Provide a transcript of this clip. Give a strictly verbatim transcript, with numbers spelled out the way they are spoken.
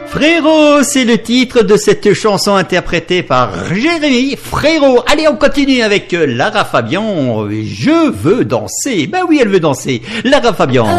Frérot, c'est le titre de cette chanson interprétée par Jérémy Frérot. Allez, on continue avec Lara Fabian. Je veux danser. Ben oui, elle veut danser. Lara Fabian.